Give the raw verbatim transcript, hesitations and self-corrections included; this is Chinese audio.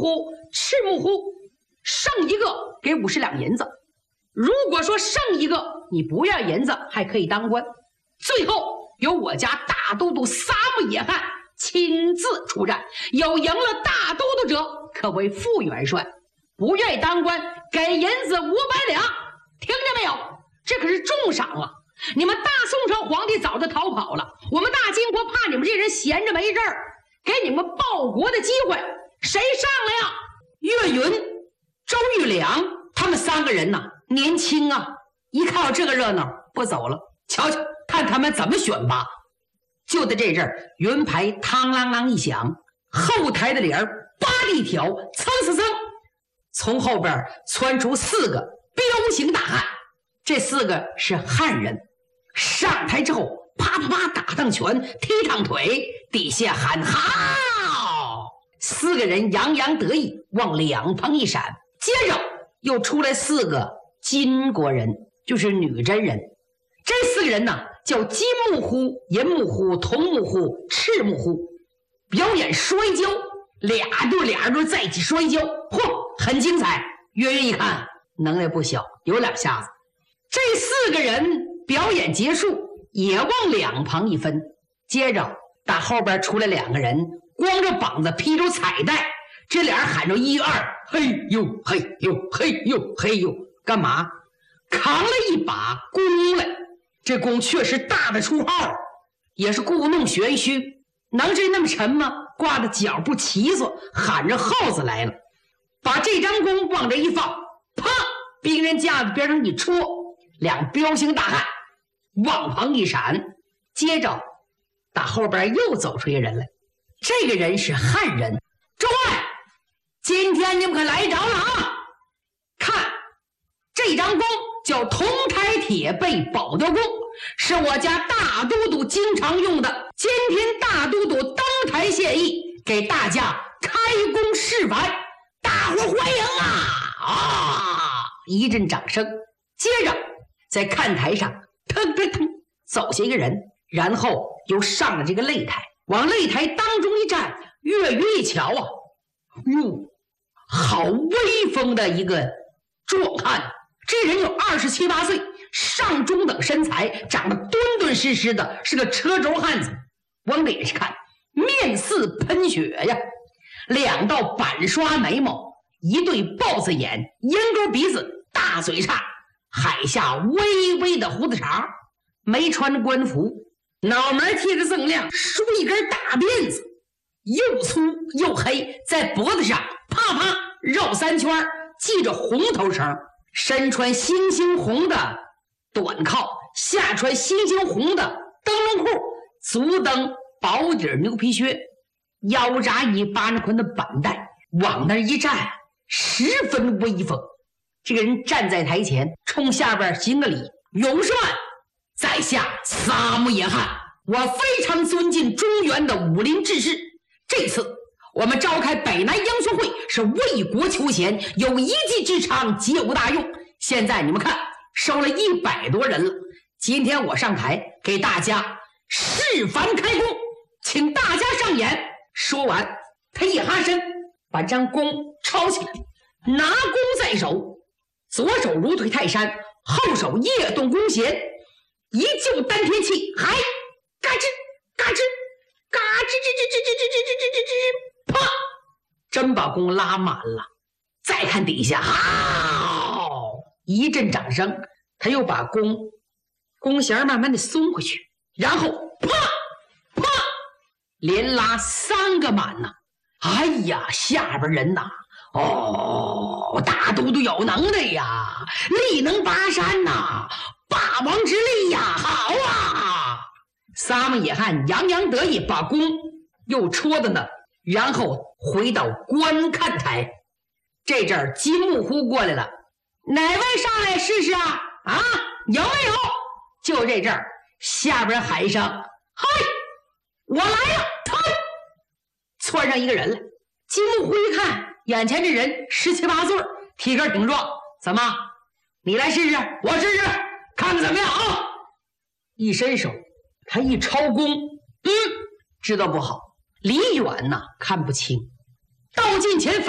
呼、赤木呼，剩一个给五十两银子。如果说剩一个你不要银子，还可以当官。最后由我家大都督撒木野汉亲自出战，有赢了大都督者，可为副元帅；不愿意当官，给银子五百两。听见没有？这可是重赏啊！你们大宋朝皇帝早就逃跑了，我们大金国怕你们这人闲着没事儿，给你们报国的机会。谁上来呀？岳云、周玉良他们三个人呐，年轻啊，一看到这个热闹不走了，瞧瞧看他们怎么选拔。就在这阵儿，云牌嘡啷啷一响，后台的帘儿叭的一挑，蹭蹭蹭，从后边窜出四个彪形大汉。这四个是汉人，上台之后啪啪啪打趟拳，踢趟腿，底下喊好，四个人洋洋得意，往两旁一闪。接着又出来四个金国人，就是女真人。这四个人呢，叫金木呼、银木呼、铜木呼、赤木呼，表演摔跤，俩对俩对在一起摔跤，嚯，很精彩。岳云一看能耐不小，有两下子。这四个人表演结束，也往两旁一分。接着打后边出来两个人，光着膀子披着彩带，这俩人喊着一二，嘿呦嘿呦嘿呦嘿呦，干嘛？扛了一把弓来。这弓确实大的出号，也是故弄玄虚，能至于那么沉吗？挂的脚不齐索，喊着号子来了，把这张弓往这一放，啪，兵刃架子边上一戳，两彪形大汉往旁一闪。接着打后边又走出一个人来，这个人是汉人。诸位，今天你们可来着了啊！看这张弓叫铜台铁背保德弓，是我家大都督经常用的。今天大都督登台献艺，给大家开弓示范，大伙欢迎啊！啊！一阵掌声。接着在看台上腾腾腾走下一个人，然后又上了这个擂台，往擂台当中一站。岳云一瞧啊，哟，好威风的一个壮汉。这人有二十七八岁，上中等身材，长得敦敦实实的，是个车轴汉子。往脸上看，面似喷血呀，两道板刷眉毛，一对豹子眼，鹰钩鼻子，大嘴叉，海下微微的胡子茬，没穿官服，脑门贴着锃亮，梳一根大辫子，又粗又黑，在脖子上啪啪绕三圈，系着红头绳，身穿星星红的短靠，下穿星星红的灯笼裤，足蹬薄底牛皮靴，腰扎一巴掌宽的板带，往那一站十分威风。这个人站在台前，冲下边行个礼：勇士们，在下撒木野汉，我非常尊敬中原的武林志士。这次我们召开北南英雄会，是为国求贤，有一技之长，皆无大用。现在你们看，收了一百多人了。今天我上台给大家示范开弓，请大家上演。说完，他一哈身，把张弓抄起来，拿弓在手，左手如退泰山，后手夜动弓弦，一就丹田气，还嘎吱嘎吱嘎吱吱吱吱吱吱吱吱吱吱，啪，真把弓拉满了。再看底下，好，一阵掌声，他又把弓弓弦慢慢的松回去，然后啪啪连拉三个满呐！哎呀，下边人呐，哦，大都督有能耐呀，力能拔山呐，霸王之力呀，好啊！撒木野汉洋洋得意，把弓又戳的呢，然后回到观看台。这阵儿金木呼过来了，哪位上来试试啊？啊，有没有？就这阵儿，下边喊一声：“嗨，我来了！”嘿，窜上一个人来。金木呼一看，眼前这人十七八岁，体格挺壮，怎么？你来试试，我试试，看看怎么样啊？一伸手，他一抄弓，嗯，知道不好，离远呐看不清，到近前。